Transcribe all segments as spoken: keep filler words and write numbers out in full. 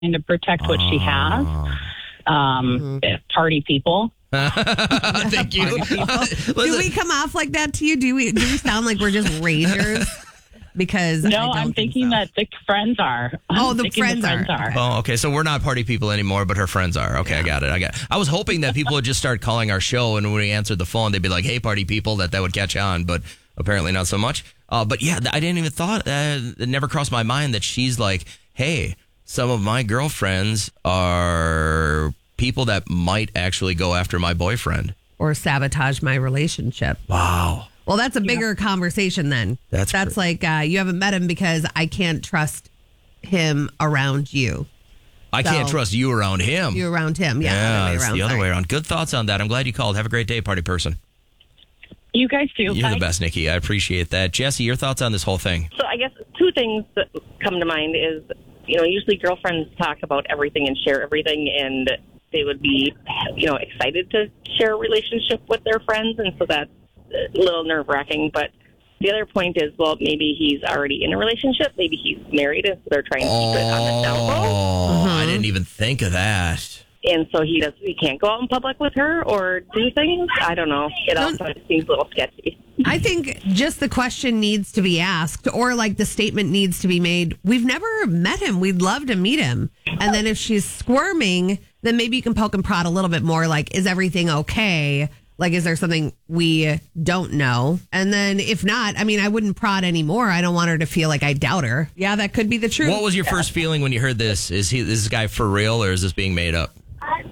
to protect what she has. Um, Mm-hmm. Party people. Thank you. Do we come off like that to you? Do we do we sound like we're just ragers? Because No, I don't I'm think thinking so. that the friends are. Oh, I'm the thinking friends are. are. Oh, okay. So we're not party people anymore, but her friends are. Okay, I got it. I got it. I was hoping that people would just start calling our show, and when we answered the phone, they'd be like, "Hey, party people," that that would catch on, but apparently not so much. Uh, but yeah, I didn't even thought. Uh, it never crossed my mind that she's like, "Hey, some of my girlfriends are people that might actually go after my boyfriend Or sabotage my relationship. Wow. Well, that's a bigger conversation then. That's that's cr- like uh, you haven't met him because I can't trust him around you. I So- can't trust you around him. You around him, yeah. yeah, other way it's around. the other Sorry. way around. Good thoughts on that. I'm glad you called. Have a great day, party person. You guys do. You're Bye. the best, Nikki. I appreciate that. Jesse, your thoughts on this whole thing? So I guess two things that come to mind is, you know, usually girlfriends talk about everything and share everything, and they would be, you know, excited to share a relationship with their friends, and so that's a little nerve-wracking. But the other point is, well, maybe he's already in a relationship. Maybe he's married, and so they're trying to keep it on the down low. Oh, I didn't even think of that. And so he does. He can't go out in public with her or do things. I don't know. It also seems a little sketchy. I think just the question needs to be asked, or like the statement needs to be made. We've never met him. We'd love to meet him. And then if she's squirming, then maybe you can poke and prod a little bit more. Like, is everything okay? Like, is there something we don't know? And then if not, I mean, I wouldn't prod anymore. I don't want her to feel like I doubt her. Yeah, that could be the truth. What was your first feeling when you heard this? Is he is this guy for real, or is this being made up?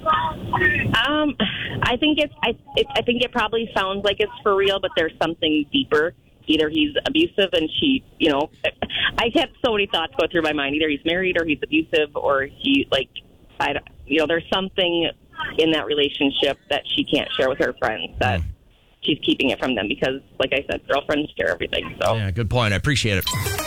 Um, I think it's. I. It, I think it probably sounds like it's for real, but there's something deeper. Either he's abusive and she, you know, I had so many thoughts go through my mind. Either he's married or he's abusive, or he like, I. don't- You know, there's something in that relationship that she can't share with her friends that she's keeping it from them because, like I said, girlfriends share everything. So Yeah, good point. I appreciate it.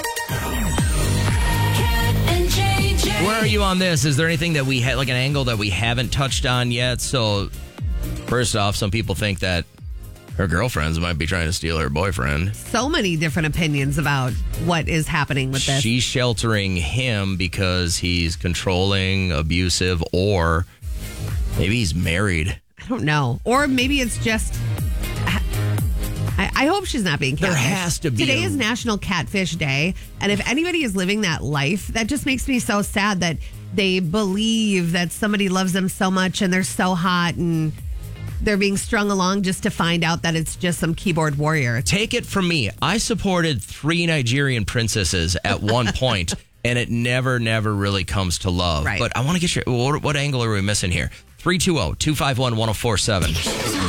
Cat and J J. Where are you on this? Is there anything that we had, like an angle that we haven't touched on yet? So, first off, some people think that her girlfriends might be trying to steal her boyfriend. So many different opinions about what is happening with this. She's sheltering him because he's controlling, abusive, or maybe he's married. I don't know. Or maybe it's just. I, I hope she's not being catfished. There has to be Today a- is National Catfish Day. And if anybody is living that life, that just makes me so sad that they believe that somebody loves them so much and they're so hot and they're being strung along just to find out that it's just some keyboard warrior. Take it from me. I supported three Nigerian princesses at one point, and it never, never really comes to love. Right. But I want to get your, what, what angle are we missing here? three two zero, two five one, one zero four seven.